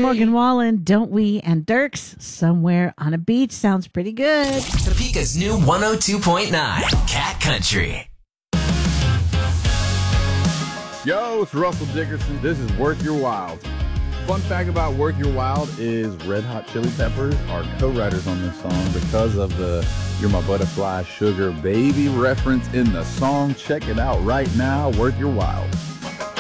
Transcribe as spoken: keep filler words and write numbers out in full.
Morgan Wallen, Don't We? And Dirks, Somewhere on a Beach. Sounds pretty good. Topeka's new one oh two point nine, Cat Country. Yo, it's Russell Dickerson. This is Worth Your Wild. Fun fact about Worth Your Wild is Red Hot Chili Peppers are co-writers on this song because of the You're My Butterfly Sugar Baby reference in the song. Check it out right now, Worth Your Wild.